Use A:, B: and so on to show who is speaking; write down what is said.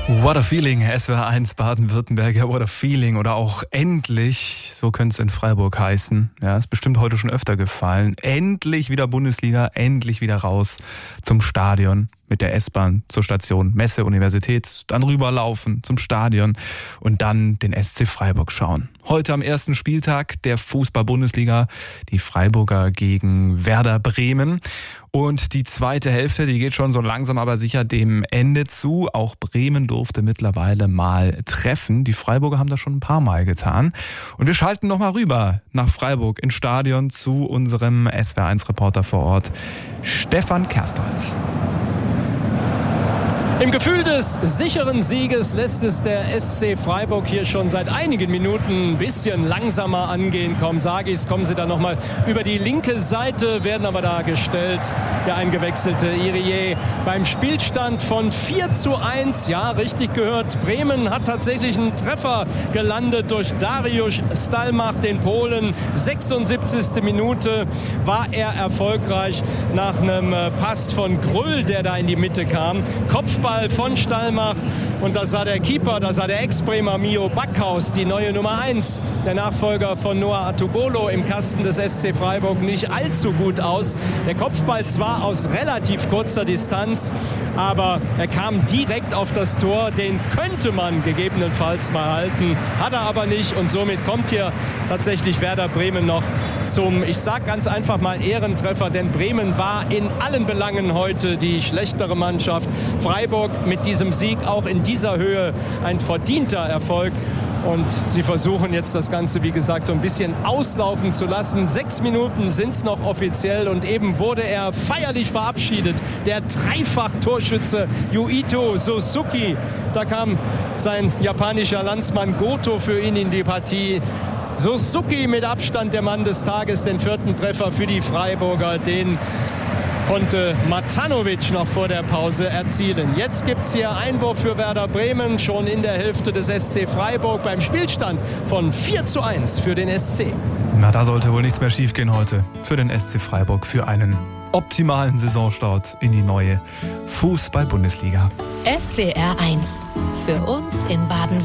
A: What a Feeling, SWR 1 Baden-Württemberg, ja, what a Feeling oder auch endlich, so könnte es in Freiburg heißen. Ja, ist bestimmt heute schon öfter gefallen. Endlich wieder Bundesliga, endlich wieder raus zum Stadion mit der S-Bahn zur Station Messe, Universität, dann rüberlaufen zum Stadion und dann den SC Freiburg schauen. Heute am ersten Spieltag der Fußball-Bundesliga, die Freiburger gegen Werder Bremen. Und die zweite Hälfte, die geht schon so langsam aber sicher dem Ende zu. Auch Bremen durfte mittlerweile mal treffen. Die Freiburger haben das schon ein paar Mal getan. Und wir schalten nochmal rüber nach Freiburg ins Stadion zu unserem SWR1-Reporter vor Ort, Stefan Kerstolz.
B: Im Gefühl des sicheren Sieges lässt es der SC Freiburg hier schon seit einigen Minuten ein bisschen langsamer angehen. Kaum sage ich's, kommen sie dann nochmal über die linke Seite, werden aber da gestellt. Der eingewechselte Iriye beim Spielstand von 4:1. Ja, richtig gehört. Bremen hat tatsächlich einen Treffer gelandet durch Dariusz Stalmach, den Polen. 76. Minute war er erfolgreich nach einem Pass von Grüll, der da in die Mitte kam. Kopfball von Stalmach und da sah der Keeper, da sah der Ex-Bremer Mio Backhaus, die neue Nummer 1, der Nachfolger von Noah Atubolo im Kasten des SC Freiburg, nicht allzu gut aus. Der Kopfball zwar aus relativ kurzer Distanz, aber er kam direkt auf das Tor, den könnte man gegebenenfalls mal halten, hat er aber nicht und somit kommt hier tatsächlich Werder Bremen noch zum, ich sag ganz einfach mal, Ehrentreffer, denn Bremen war in allen Belangen heute die schlechtere Mannschaft. Freiburg mit diesem Sieg auch in dieser Höhe ein verdienter Erfolg. Und sie versuchen jetzt das Ganze, wie gesagt, so ein bisschen auslaufen zu lassen. 6 Minuten sind es noch offiziell und eben wurde er feierlich verabschiedet. Der Dreifach-Torschütze Yuito Suzuki. Da kam sein japanischer Landsmann Goto für ihn in die Partie. Suzuki mit Abstand der Mann des Tages, den 4. Treffer für die Freiburger, den konnte Matanovic noch vor der Pause erzielen. Jetzt gibt es hier Einwurf für Werder Bremen, schon in der Hälfte des SC Freiburg beim Spielstand von 4:1 für den SC.
A: Na, da sollte wohl nichts mehr schiefgehen heute für den SC Freiburg, für einen optimalen Saisonstart in die neue Fußball-Bundesliga.
C: SWR 1 für uns in Baden-Württemberg.